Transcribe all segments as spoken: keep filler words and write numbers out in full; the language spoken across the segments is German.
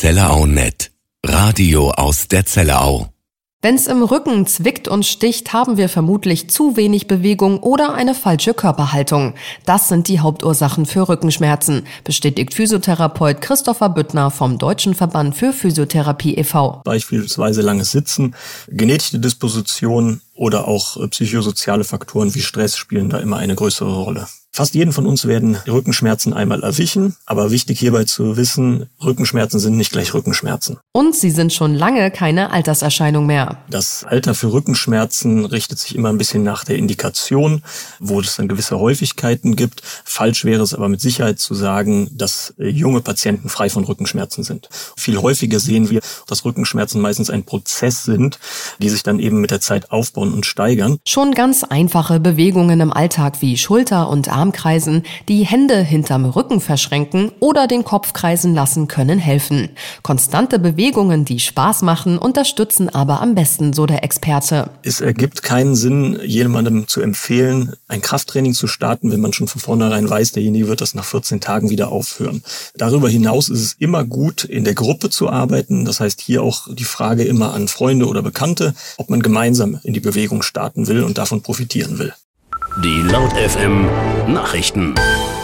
Zellerau Punkt net. Radio aus der Zellerau. Wenn's im Rücken zwickt und sticht, haben wir vermutlich zu wenig Bewegung oder eine falsche Körperhaltung. Das sind die Hauptursachen für Rückenschmerzen, bestätigt Physiotherapeut Christopher Büttner vom Deutschen Verband für Physiotherapie e V Beispielsweise langes Sitzen, genetische Disposition oder auch psychosoziale Faktoren wie Stress spielen da immer eine größere Rolle. Fast jeden von uns werden die Rückenschmerzen einmal erwischen, aber wichtig hierbei zu wissen, Rückenschmerzen sind nicht gleich Rückenschmerzen. Und sie sind schon lange keine Alterserscheinung mehr. Das Alter für Rückenschmerzen richtet sich immer ein bisschen nach der Indikation, wo es dann gewisse Häufigkeiten gibt. Falsch wäre es aber mit Sicherheit zu sagen, dass junge Patienten frei von Rückenschmerzen sind. Viel häufiger sehen wir, dass Rückenschmerzen meistens ein Prozess sind, die sich dann eben mit der Zeit aufbauen und steigern. Schon ganz einfache Bewegungen im Alltag wie Schulter- und Armkreisen, die Hände hinterm Rücken verschränken oder den Kopf kreisen lassen, können helfen. Konstante Bewegungen, die Spaß machen, unterstützen aber am besten, so der Experte. Es ergibt keinen Sinn, jemandem zu empfehlen, ein Krafttraining zu starten, wenn man schon von vornherein weiß, derjenige wird das nach vierzehn Tagen wieder aufhören. Darüber hinaus ist es immer gut, in der Gruppe zu arbeiten. Das heißt, hier auch die Frage immer an Freunde oder Bekannte, ob man gemeinsam in die Bewegung starten will und davon profitieren will. Die Laut F M Nachrichten.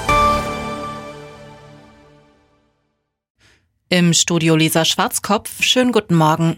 Im Studio Lisa Schwarzkopf, schönen guten Morgen.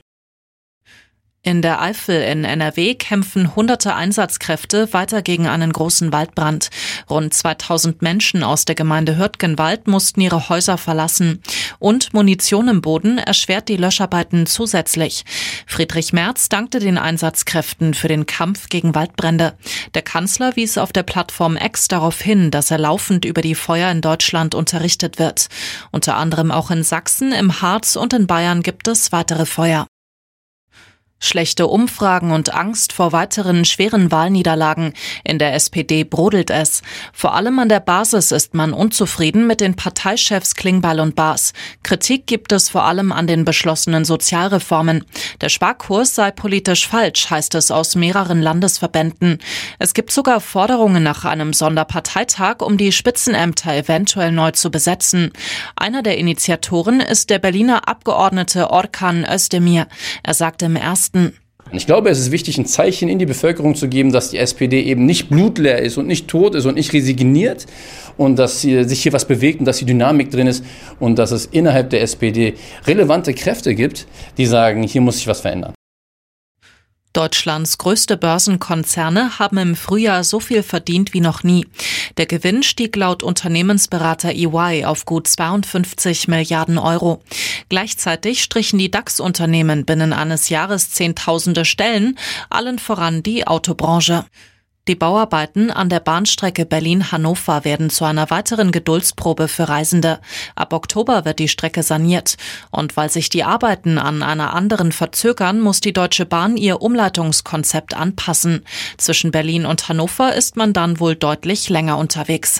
In der Eifel in N R W kämpfen hunderte Einsatzkräfte weiter gegen einen großen Waldbrand. Rund zweitausend Menschen aus der Gemeinde Hürtgenwald mussten ihre Häuser verlassen. Und Munition im Boden erschwert die Löscharbeiten zusätzlich. Friedrich Merz dankte den Einsatzkräften für den Kampf gegen Waldbrände. Der Kanzler wies auf der Plattform X darauf hin, dass er laufend über die Feuer in Deutschland unterrichtet wird. Unter anderem auch in Sachsen, im Harz und in Bayern gibt es weitere Feuer. Schlechte Umfragen und Angst vor weiteren schweren Wahlniederlagen. In der S P D brodelt es. Vor allem an der Basis ist man unzufrieden mit den Parteichefs Klingbeil und Baas. Kritik gibt es vor allem an den beschlossenen Sozialreformen. Der Sparkurs sei politisch falsch, heißt es aus mehreren Landesverbänden. Es gibt sogar Forderungen nach einem Sonderparteitag, um die Spitzenämter eventuell neu zu besetzen. Einer der Initiatoren ist der Berliner Abgeordnete Orkan Özdemir. Er sagte im ersten Ich glaube, es ist wichtig, ein Zeichen in die Bevölkerung zu geben, dass die S P D eben nicht blutleer ist und nicht tot ist und nicht resigniert und dass sich hier was bewegt und dass die Dynamik drin ist und dass es innerhalb der S P D relevante Kräfte gibt, die sagen, hier muss sich was verändern. Deutschlands größte Börsenkonzerne haben im Frühjahr so viel verdient wie noch nie. Der Gewinn stieg laut Unternehmensberater E Y auf gut zweiundfünfzig Milliarden Euro. Gleichzeitig strichen die DAX-Unternehmen binnen eines Jahres Zehntausende Stellen, allen voran die Autobranche. Die Bauarbeiten an der Bahnstrecke Berlin-Hannover werden zu einer weiteren Geduldsprobe für Reisende. Ab Oktober wird die Strecke saniert. Und weil sich die Arbeiten an einer anderen verzögern, muss die Deutsche Bahn ihr Umleitungskonzept anpassen. Zwischen Berlin und Hannover ist man dann wohl deutlich länger unterwegs.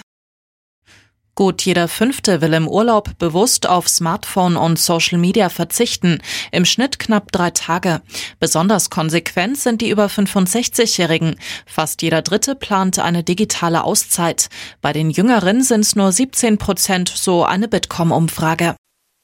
Gut jeder Fünfte will im Urlaub bewusst auf Smartphone und Social Media verzichten. Im Schnitt knapp drei Tage. Besonders konsequent sind die über fünfundsechzigjährigen. Fast jeder Dritte plant eine digitale Auszeit. Bei den Jüngeren sind es nur siebzehn Prozent, so eine Bitkom-Umfrage.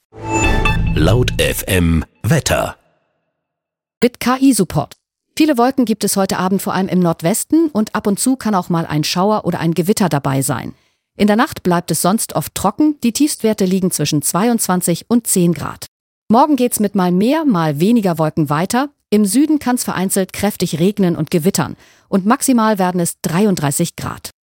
Laut F M Wetter. Mit K I-Support. Viele Wolken gibt es heute Abend vor allem im Nordwesten und ab und zu kann auch mal ein Schauer oder ein Gewitter dabei sein. In der Nacht bleibt es sonst oft trocken, die Tiefstwerte liegen zwischen zweiundzwanzig und zehn Grad. Morgen geht's mit mal mehr, mal weniger Wolken weiter. Im Süden kann es vereinzelt kräftig regnen und gewittern und maximal werden es dreiunddreißig Grad.